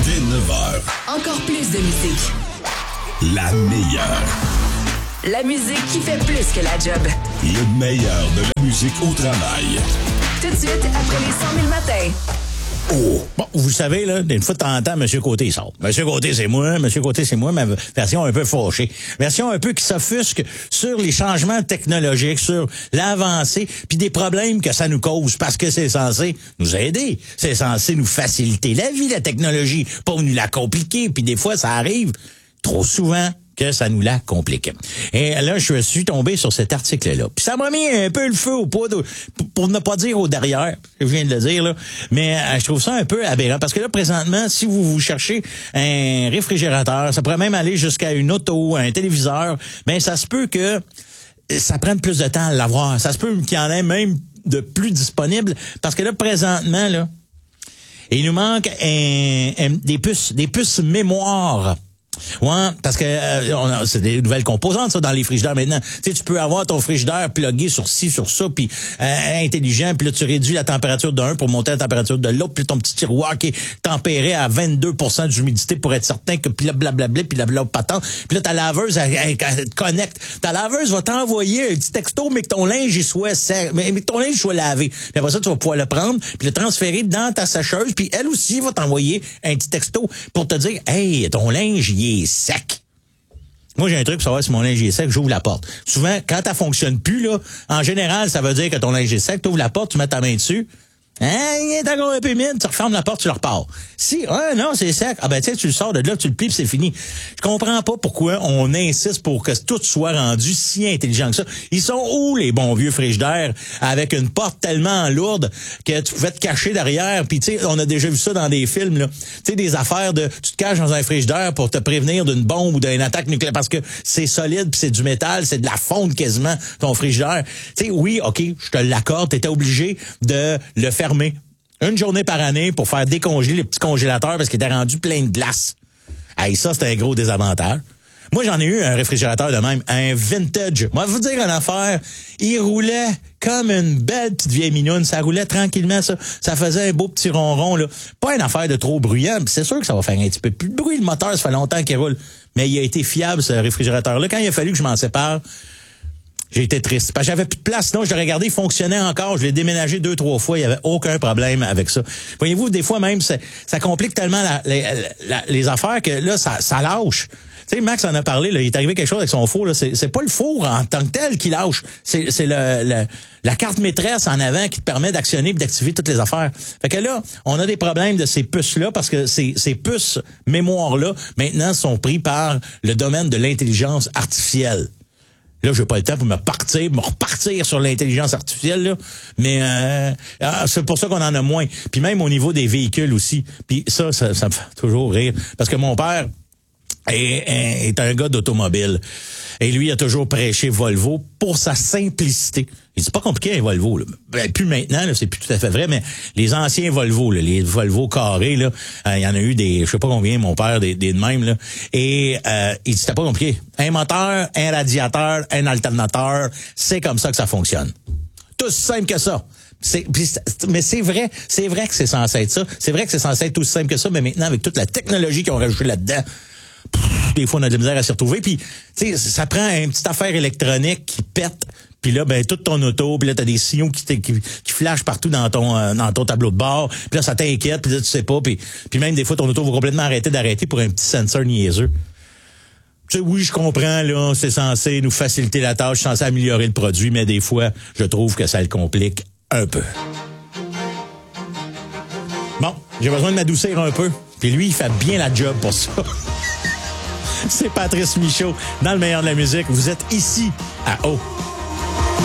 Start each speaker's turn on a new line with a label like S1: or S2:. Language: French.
S1: Dès 9h,
S2: Encore plus de musique.
S1: la meilleure.
S2: La musique qui fait plus que la job.
S1: Le meilleur de la musique au travail.
S2: Tout de suite, après les 100 000 matins.
S3: Oh. Bon, vous savez, là, d'une fois de temps en temps, M. Côté sort. M. Côté, c'est moi. M. Côté, c'est moi, ma version un peu fâchée. Version un peu qui s'offusque sur les changements technologiques, sur l'avancée, puis des problèmes que ça nous cause, parce que c'est censé nous aider. C'est censé nous faciliter la vie, la technologie, pas nous la compliquer. Puis des fois, ça arrive trop souvent que ça nous la complique. Et là, je suis tombé sur cet article-là. Puis ça m'a mis un peu le feu au poudre, pour ne pas dire au derrière, je viens de le dire, là. Mais je trouve ça un peu aberrant. Parce que là, présentement, si vous cherchez un réfrigérateur, ça pourrait même aller jusqu'à une auto, un téléviseur, ben ça se peut que ça prenne plus de temps à l'avoir. Ça se peut qu'il y en ait même de plus disponibles. Parce que là, présentement, là, il nous manque des puces mémoire. Ouais, parce que c'est des nouvelles composantes ça dans les frigidaires maintenant. Tu sais, tu peux avoir ton frigidaire plugué sur ci, sur ça, puis intelligent, puis là tu réduis la température d'un pour monter la température de l'autre, puis ton petit tiroir qui est tempéré à 22% d'humidité pour être certain que puis là blablabla, puis la patente, puis là ta laveuse elle te connecte. Ta laveuse va t'envoyer un petit texto mais que ton linge il soit sec, mais que ton linge soit lavé. Puis après ça tu vas pouvoir le prendre, puis le transférer dans ta sécheuse, puis elle aussi va t'envoyer un petit texto pour te dire "Hey, ton linge il est sec." Moi, j'ai un truc pour savoir si mon linge est sec, j'ouvre la porte. Souvent, quand elle fonctionne plus, là, en général, ça veut dire que ton linge est sec, tu ouvres la porte, tu mets ta main dessus. Il est encore un peu humide, tu refermes la porte, tu le repars. Si, non, c'est sec. Ah ben, tiens, tu le sors de là, tu le plies, puis c'est fini. Je comprends pas pourquoi on insiste pour que tout soit rendu si intelligent que ça. Ils sont où, les bons vieux frigidaires, avec une porte tellement lourde que tu pouvais te cacher derrière, puis tu sais, on a déjà vu ça dans des films, là. Tu sais, des affaires de, tu te caches dans un frigidaire pour te prévenir d'une bombe ou d'une attaque nucléaire, parce que c'est solide, puis c'est du métal, c'est de la fonte quasiment, ton frigidaire. Tu sais, oui, OK, je te l'accorde, t'étais obligé de le fermer une journée par année pour faire décongeler les petits congélateurs parce qu'il était rendu plein de glace. Hey, ça, c'était un gros désavantage. Moi, j'en ai eu un réfrigérateur de même, un vintage. Moi, je vous dire une affaire, il roulait comme une belle petite vieille minoune. Ça roulait tranquillement, ça. Ça faisait un beau petit ronron, là. Pas une affaire de trop bruyant. C'est sûr que ça va faire un petit peu plus de bruit. Le moteur, ça fait longtemps qu'il roule. Mais il a été fiable, ce réfrigérateur-là. Quand il a fallu que je m'en sépare, j'ai été triste. Parce que j'avais plus de place. Sinon, je l'ai regardé, il fonctionnait encore. Je l'ai déménagé 2-3 fois. Il y avait aucun problème avec ça. Voyez-vous, des fois même, ça complique tellement les affaires que là, ça lâche. Tu sais, Max en a parlé, là, il est arrivé quelque chose avec son four. Là, c'est pas le four en tant que tel qui lâche. C'est la carte maîtresse en avant qui te permet d'actionner et d'activer toutes les affaires. Fait que là, on a des problèmes de ces puces-là parce que ces puces mémoire-là, maintenant, sont pris par le domaine de l'intelligence artificielle. Là, j'ai pas le temps pour me repartir sur l'intelligence artificielle, là. Mais c'est pour ça qu'on en a moins. Puis même au niveau des véhicules aussi. Puis ça me fait toujours rire. Parce que mon père est un gars d'automobile. Et lui, il a toujours prêché Volvo pour sa simplicité. C'est pas compliqué, un Volvo, là. Ben, plus maintenant, là, c'est plus tout à fait vrai, mais les anciens Volvo, là, les Volvo carrés, là, il y en a eu des, je sais pas combien, mon père, des de même, là. Et, il dit, c'était pas compliqué. Un moteur, un radiateur, un alternateur, c'est comme ça que ça fonctionne. Tout simple que ça. Mais c'est vrai que c'est censé être ça. C'est vrai que c'est censé être aussi simple que ça, mais maintenant, avec toute la technologie qu'ils ont rajoutée là-dedans, des fois, on a de la misère à s'y retrouver. Puis, tu sais, ça prend une petite affaire électronique qui pète. Puis là, ben, toute ton auto, puis là, t'as des signaux qui flashent partout dans ton tableau de bord. Puis là, ça t'inquiète, puis là, tu sais pas. Puis même, des fois, ton auto va complètement arrêter pour un petit sensor niaiseux. Tu sais, oui, je comprends, là, c'est censé nous faciliter la tâche, c'est censé améliorer le produit, mais des fois, je trouve que ça le complique un peu. Bon, j'ai besoin de m'adoucir un peu. Puis lui, il fait bien la job pour ça. C'est Patrice Michaud, dans le meilleur de la musique. Vous êtes ici, à O.